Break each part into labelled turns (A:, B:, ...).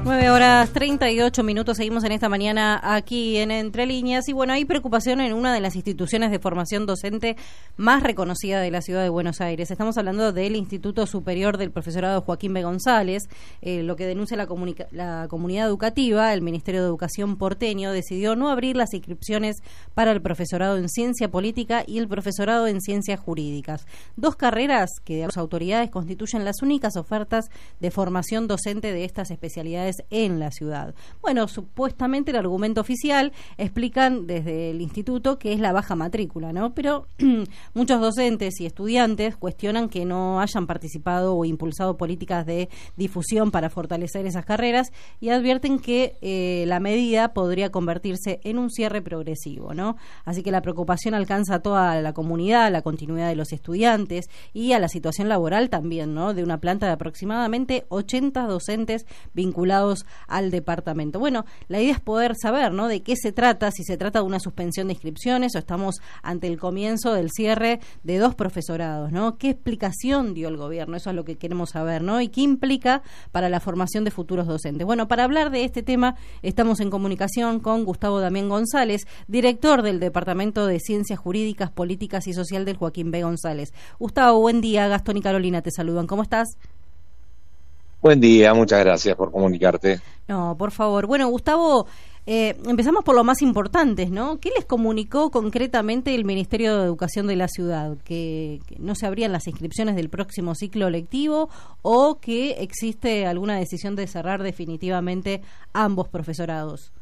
A: 9:38, seguimos en esta mañana aquí en Entre Líneas y bueno, hay preocupación en una de las instituciones de formación docente más reconocida de la ciudad de Buenos Aires. Estamos hablando del Instituto Superior del Profesorado Joaquín B. González. Lo que denuncia la comunidad educativa, el Ministerio de Educación porteño decidió no abrir las inscripciones para el profesorado en Ciencia Política y el profesorado en Ciencias Jurídicas. Dos carreras que de las autoridades constituyen las únicas ofertas de formación docente de estas especialidades en la ciudad. Bueno, supuestamente el argumento oficial explican desde el instituto que es la baja matrícula, ¿no? Pero muchos docentes y estudiantes cuestionan que no hayan participado o impulsado políticas de difusión para fortalecer esas carreras y advierten que la medida podría convertirse en un cierre progresivo, ¿no? Así que la preocupación alcanza a toda la comunidad, a la continuidad de los estudiantes y a la situación laboral también, ¿no? De una planta de aproximadamente 80 docentes vinculados al departamento. Bueno, la idea es poder saber, ¿no?, de qué se trata, si se trata de una suspensión de inscripciones o estamos ante el comienzo del cierre de dos profesorados, ¿no? ¿Qué explicación dio el gobierno? Eso es lo que queremos saber, ¿no? Y qué implica para la formación de futuros docentes. Bueno, para hablar de este tema estamos en comunicación con Gustavo Damián González, director del Departamento de Ciencias Jurídicas, Políticas y Social del Joaquín B. González. Gustavo, buen día. Gastón y Carolina te saludan. ¿Cómo estás?
B: Buen día, muchas gracias por comunicarte.
A: No, por favor. Bueno, Gustavo, empezamos por lo más importante, ¿no? ¿Qué les comunicó concretamente el Ministerio de Educación de la ciudad? ¿Que no se abrían las inscripciones del próximo ciclo lectivo o que existe alguna decisión de cerrar definitivamente ambos profesorados?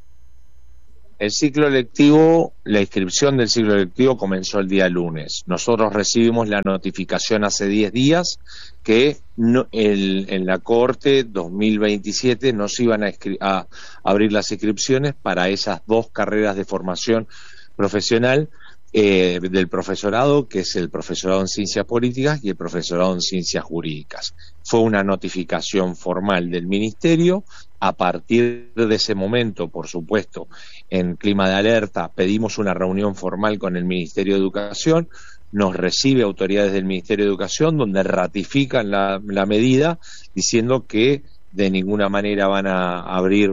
B: El ciclo lectivo, la inscripción del ciclo lectivo comenzó el día lunes. Nosotros recibimos la notificación hace 10 días que en la Corte 2027 no se iban a abrir las inscripciones para esas dos carreras de formación profesional del profesorado, que es el profesorado en Ciencias Políticas y el profesorado en Ciencias Jurídicas. Fue una notificación formal del Ministerio. A partir de ese momento, por supuesto, en clima de alerta, pedimos una reunión formal con el Ministerio de Educación. Nos recibe autoridades del Ministerio de Educación donde ratifican la medida diciendo que de ninguna manera van a abrir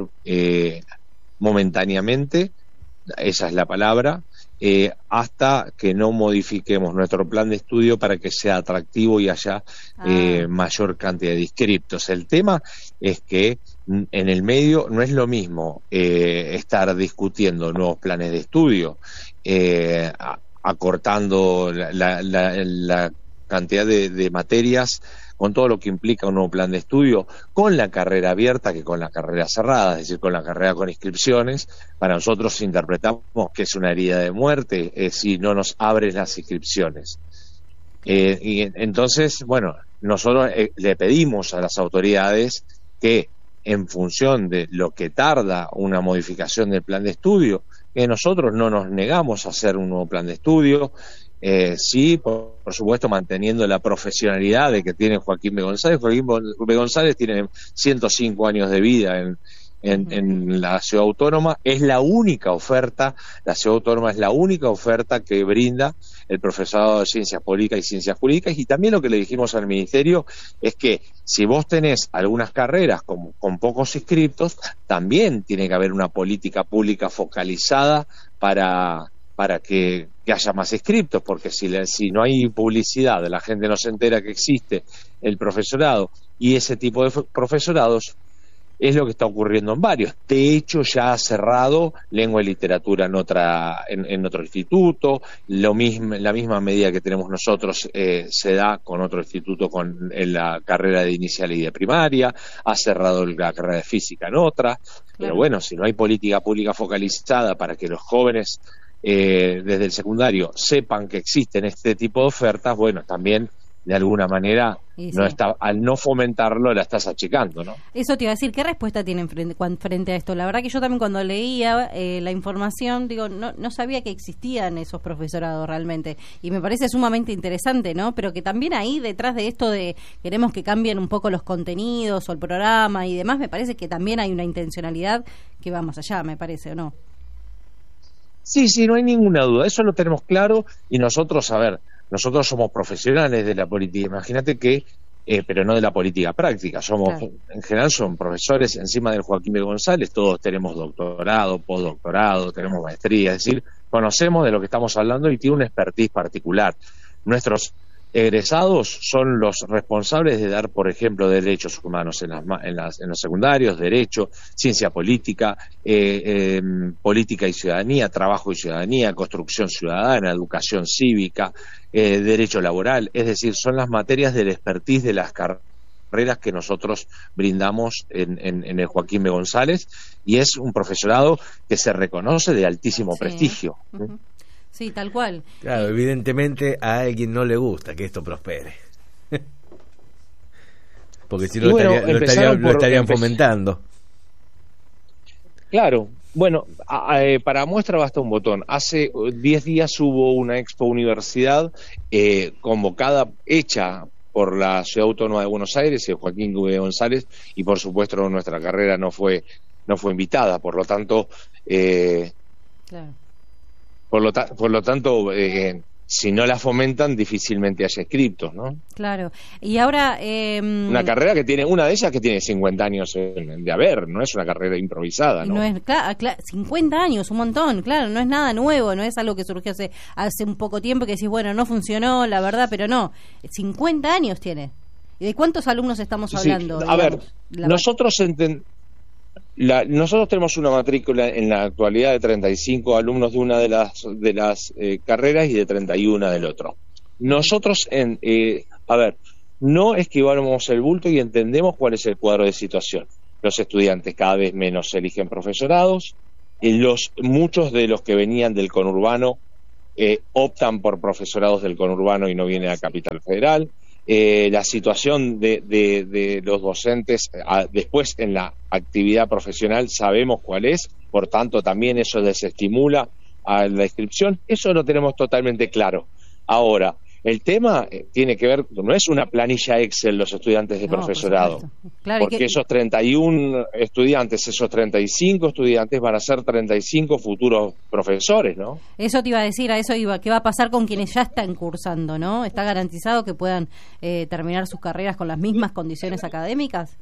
B: momentáneamente, esa es la palabra, hasta que no modifiquemos nuestro plan de estudio para que sea atractivo y haya mayor cantidad de inscriptos. El tema es que en el medio no es lo mismo estar discutiendo nuevos planes de estudio, acortando la cantidad de materias con todo lo que implica un nuevo plan de estudio, con la carrera abierta que con la carrera cerrada, es decir, con la carrera con inscripciones. Para nosotros interpretamos que es una herida de muerte si no nos abren las inscripciones. Y entonces, bueno, nosotros le pedimos a las autoridades que en función de lo que tarda una modificación del plan de estudio, que nosotros no nos negamos a hacer un nuevo plan de estudio, sí, por supuesto, manteniendo la profesionalidad de que tiene Joaquín B. González. Joaquín B. González tiene 105 años de vida en la Ciudad Autónoma. Es la única oferta, la Ciudad Autónoma es la única oferta que brinda el profesorado de Ciencias Políticas y Ciencias Jurídicas. Y también lo que le dijimos al Ministerio es que si vos tenés algunas carreras con pocos inscriptos, también tiene que haber una política pública focalizada para que haya más inscriptos, porque si no hay publicidad, la gente no se entera que existe el profesorado y ese tipo de profesorados, es lo que está ocurriendo en varios. De hecho, ya ha cerrado lengua y literatura en otro instituto, la misma medida que tenemos nosotros se da con otro instituto en la carrera de inicial y de primaria, ha cerrado la carrera de física en otra, pero bueno, si no hay política pública focalizada para que los jóvenes desde el secundario sepan que existen este tipo de ofertas, bueno, también de alguna manera al no fomentarlo la estás achicando, ¿no? Eso te iba a decir, ¿qué respuesta tienen frente a esto? La verdad que yo también cuando leía la información, digo, no sabía que existían esos profesorados realmente, y me parece sumamente interesante, ¿no? Pero que también ahí detrás de esto de queremos que cambien un poco los contenidos o el programa y demás, me parece que también hay una intencionalidad que va más allá, me parece, ¿o no? Sí, no hay ninguna duda, eso lo tenemos claro y nosotros somos profesionales de la política. Imagínate que pero no de la política práctica.
A: Claro.
B: En general son profesores encima del Joaquín B. González, todos tenemos doctorado, postdoctorado, tenemos maestría, es decir, conocemos de lo que estamos hablando y tiene un expertise particular. Nuestros egresados son los responsables de dar, por ejemplo, derechos humanos en los secundarios, derecho, ciencia política, política y ciudadanía, trabajo y ciudadanía, construcción ciudadana, educación cívica, derecho laboral, es decir, son las materias del expertise de las carreras que nosotros brindamos en el Joaquín B. González, y es un profesorado que se reconoce de altísimo prestigio.
A: Uh-huh. Sí, tal cual.
C: Claro, evidentemente a alguien no le gusta que esto prospere. Porque si no lo estarían fomentando.
B: Claro. Bueno, para muestra basta un botón. Hace 10 días hubo una Expo Universidad convocada, hecha por la Ciudad Autónoma de Buenos Aires y Joaquín B. González, y por supuesto nuestra carrera no fue invitada, por lo tanto...
A: claro.
B: Por lo tanto, si no la fomentan, difícilmente haya inscriptos, ¿no?
A: Claro. Y ahora...
B: una carrera una de ellas que tiene 50 años de haber, no es una carrera improvisada, ¿no?
A: No es, 50 años, un montón, claro, no es nada nuevo, no es algo que surgió hace un poco tiempo que decís, bueno, no funcionó, la verdad, pero no. 50 años tiene. ¿Y de cuántos alumnos estamos hablando?
B: Sí, a ver, nosotros tenemos una matrícula en la actualidad de 35 alumnos de una de las carreras y de 31 del otro. Nosotros, no esquivamos el bulto y entendemos cuál es el cuadro de situación. Los estudiantes cada vez menos eligen profesorados, muchos de los que venían del conurbano optan por profesorados del conurbano y no vienen a Capital Federal. La situación de los docentes después en la actividad profesional sabemos cuál es, por tanto también eso desestimula a la inscripción, eso lo tenemos totalmente claro. Ahora, el tema tiene que ver, no es una planilla Excel los estudiantes de profesorado, claro, porque esos 31 estudiantes, esos 35 estudiantes van a ser 35 futuros profesores, ¿no?
A: Eso te iba a decir, a eso iba, ¿qué va a pasar con quienes ya están cursando, no? ¿Está garantizado que puedan terminar sus carreras con las mismas condiciones académicas?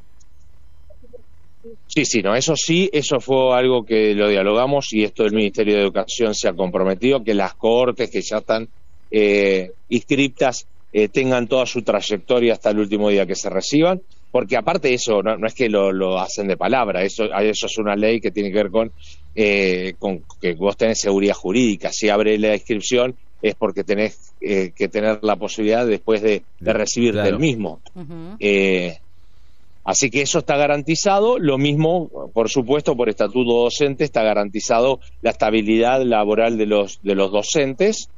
B: Sí, no, eso sí, eso fue algo que lo dialogamos y esto el Ministerio de Educación se ha comprometido, que las cohortes que ya están inscriptas tengan toda su trayectoria hasta el último día que se reciban, porque aparte de eso no es que lo hacen de palabra, eso es una ley que tiene que ver con que vos tenés seguridad jurídica. Si abre la inscripción es porque tenés que tener la posibilidad después de recibirte el mismo. Uh-huh. Así que eso está garantizado. Lo mismo, por supuesto, por estatuto docente está garantizado la estabilidad laboral de los docentes.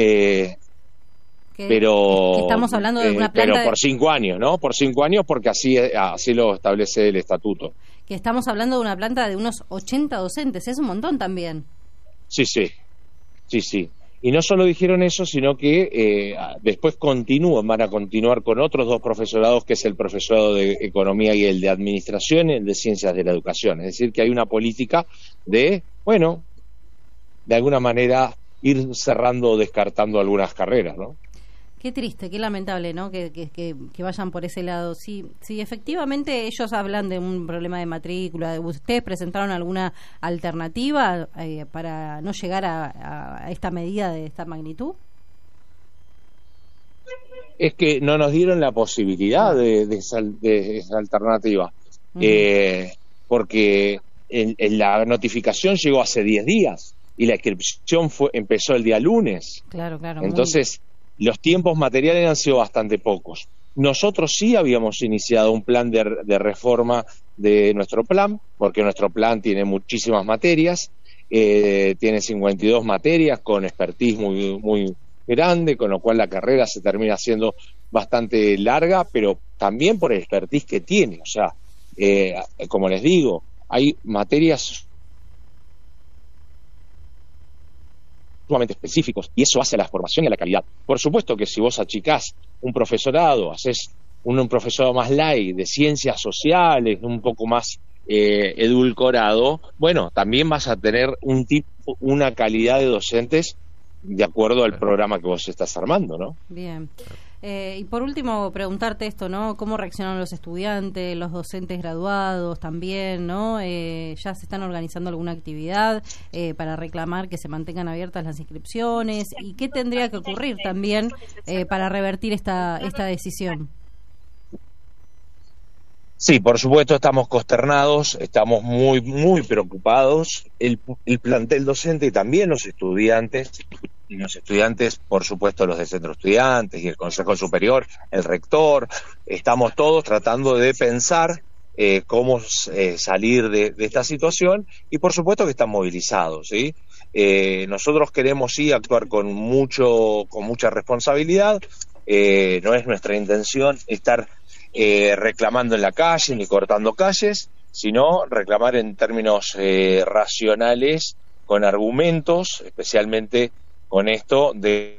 B: Pero
A: estamos hablando de una planta
B: pero por 5 años, ¿no? Por 5 años, porque así lo establece el estatuto.
A: Que estamos hablando de una planta de unos 80 docentes, es un montón también.
B: Sí. Y no solo dijeron eso, sino que después van a continuar con otros 2 profesorados, que es el profesorado de Economía y el de Administración y el de Ciencias de la Educación. Es decir, que hay una política de alguna manera ir cerrando o descartando algunas carreras, ¿no?
A: Qué triste, qué lamentable, ¿no? Que vayan por ese lado. Si efectivamente ellos hablan de un problema de matrícula, ¿ustedes presentaron alguna alternativa para no llegar a esta medida de esta magnitud?
B: Es que no nos dieron la posibilidad de esa alternativa, porque la notificación llegó hace 10 días y la inscripción empezó el día lunes. Claro. Entonces, los tiempos materiales han sido bastante pocos. Nosotros sí habíamos iniciado un plan de reforma de nuestro plan, porque nuestro plan tiene muchísimas materias, tiene 52 materias con expertise muy, muy grande, con lo cual la carrera se termina siendo bastante larga, pero también por el expertise que tiene. O sea, como les digo, hay materias sumamente específicos y eso hace a la formación y a la calidad. Por supuesto que si vos achicás un profesorado, haces un profesorado más light de ciencias sociales, un poco más edulcorado, bueno, también vas a tener una calidad de docentes de acuerdo al programa que vos estás armando, ¿no?
A: Bien. Y por último, preguntarte esto, ¿no? ¿Cómo reaccionan los estudiantes, los docentes graduados también, ¿no? ¿Ya se están organizando alguna actividad para reclamar que se mantengan abiertas las inscripciones? ¿Y qué tendría que ocurrir también para revertir esta decisión?
B: Sí, por supuesto estamos consternados, estamos muy preocupados, el plantel docente y también los estudiantes, por supuesto los de centro estudiantes y el Consejo Superior, el rector, estamos todos tratando de pensar cómo salir de esta situación y por supuesto que están movilizados, ¿sí? Nosotros queremos sí actuar con mucha responsabilidad, no es nuestra intención estar reclamando en la calle ni cortando calles, sino reclamar en términos racionales, con argumentos, especialmente con esto de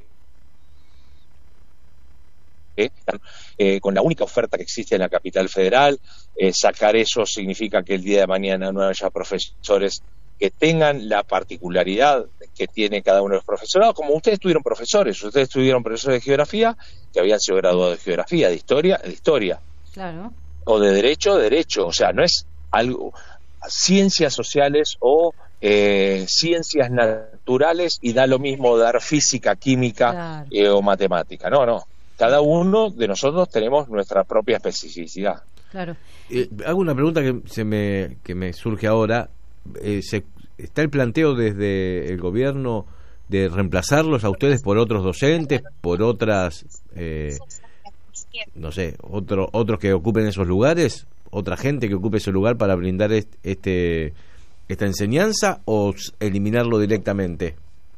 B: con la única oferta que existe en la capital federal. Sacar eso significa que el día de mañana no haya profesores que tengan la particularidad que tiene cada uno de los profesorados, como ustedes tuvieron profesores de geografía que habían sido graduados de geografía, de historia,
A: claro,
B: o de derecho, o sea, no es algo, ciencias sociales o ciencias naturales y da lo mismo dar física, química, claro, o matemática, no, cada uno de nosotros tenemos nuestra propia especificidad.
A: Claro.
C: Hago una pregunta que me surge ahora. ¿Está el planteo desde el gobierno de reemplazarlos a ustedes por otros docentes, por otras, no sé, otros que ocupen esos lugares, otra gente que ocupe ese lugar para brindar esta enseñanza, o eliminarlo directamente?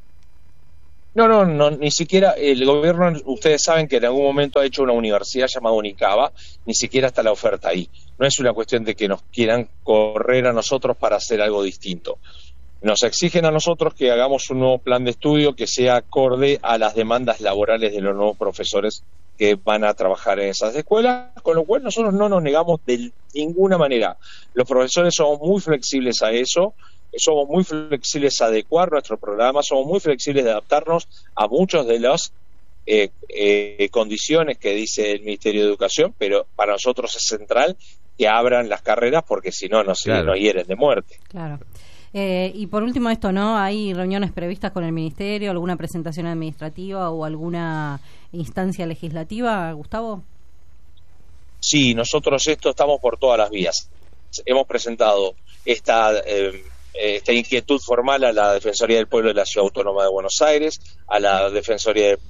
B: No, ni siquiera el gobierno, ustedes saben que en algún momento ha hecho una universidad llamada Unicaba, ni siquiera está la oferta ahí. No es una cuestión de que nos quieran correr a nosotros para hacer algo distinto. Nos exigen a nosotros que hagamos un nuevo plan de estudio que sea acorde a las demandas laborales de los nuevos profesores que van a trabajar en esas escuelas, con lo cual nosotros no nos negamos de ninguna manera. Los profesores somos muy flexibles a eso, somos muy flexibles a adecuar nuestro programa, somos muy flexibles de adaptarnos a muchas de las condiciones que dice el Ministerio de Educación, pero para nosotros es central que abran las carreras porque si no nos hieren de muerte.
A: Claro. Y por último esto, ¿no? ¿Hay reuniones previstas con el Ministerio, alguna presentación administrativa o alguna instancia legislativa, Gustavo?
B: Sí, nosotros estamos por todas las vías. Hemos presentado esta inquietud formal a la Defensoría del Pueblo de la Ciudad Autónoma de Buenos Aires, a la Defensoría del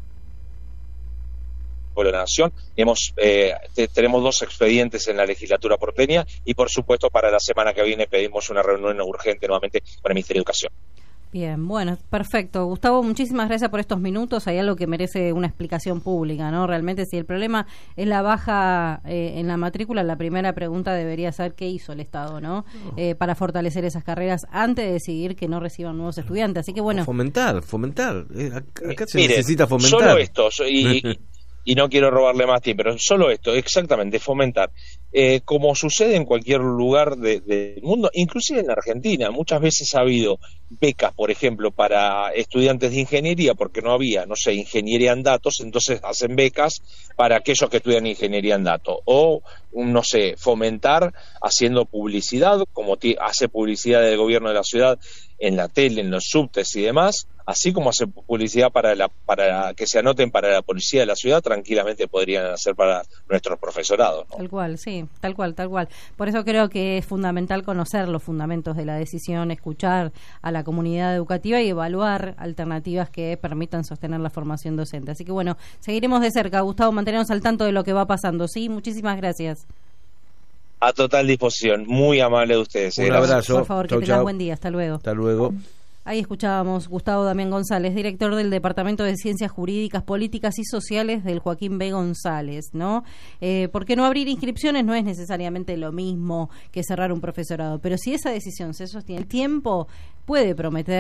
B: Pueblo de la Nación. Tenemos 2 expedientes en la legislatura porteña y por supuesto para la semana que viene pedimos una reunión urgente nuevamente con el Ministerio de Educación.
A: Bien, bueno, perfecto. Gustavo, muchísimas gracias por estos minutos. Hay algo que merece una explicación pública, ¿no? Realmente, si el problema es la baja en la matrícula, la primera pregunta debería ser qué hizo el Estado, ¿no? Para fortalecer esas carreras antes de decidir que no reciban nuevos estudiantes. Así que, bueno.
C: Fomentar. Acá se necesita fomentar.
B: Solo esto, y no quiero robarle más tiempo, pero solo esto, exactamente, fomentar. Como sucede en cualquier lugar del mundo, inclusive en la Argentina, muchas veces ha habido becas, por ejemplo, para estudiantes de ingeniería, porque no había, no sé, ingeniería en datos, entonces hacen becas para aquellos que estudian ingeniería en datos, o, no sé, fomentar haciendo publicidad, como hace publicidad del gobierno de la ciudad en la tele, en los subtes y demás, así como hace publicidad para que se anoten para la policía de la ciudad, tranquilamente podrían hacer para nuestros profesorados, ¿no?
A: Tal cual, sí, tal cual. Por eso creo que es fundamental conocer los fundamentos de la decisión, escuchar a la comunidad educativa y evaluar alternativas que permitan sostener la formación docente. Así que bueno, seguiremos de cerca, Gustavo, mantenernos al tanto de lo que va pasando, ¿sí? Muchísimas gracias.
B: A total disposición, muy amable de ustedes.
C: Un abrazo.
A: Por favor, que tengas buen día, hasta luego.
C: Hasta luego.
A: Ahí escuchábamos Gustavo Damián González, director del Departamento de Ciencias Jurídicas, Políticas y Sociales del Joaquín B. González, ¿no? Porque no abrir inscripciones no es necesariamente lo mismo que cerrar un profesorado, pero si esa decisión se sostiene el tiempo, puede prometer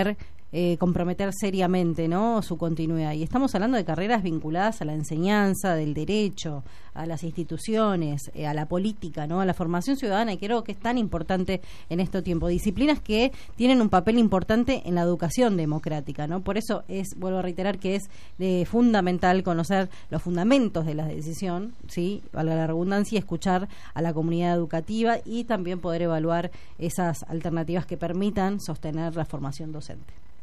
A: comprometer seriamente, ¿no?, su continuidad. Y estamos hablando de carreras vinculadas a la enseñanza, del derecho, a las instituciones, a la política, ¿no?, a la formación ciudadana, y creo que es tan importante en este tiempo. Disciplinas que tienen un papel importante en la educación democrática, ¿no? Por eso vuelvo a reiterar que es fundamental conocer los fundamentos de la decisión, ¿sí?, valga la redundancia, y escuchar a la comunidad educativa y también poder evaluar esas alternativas que permitan sostener la formación docente.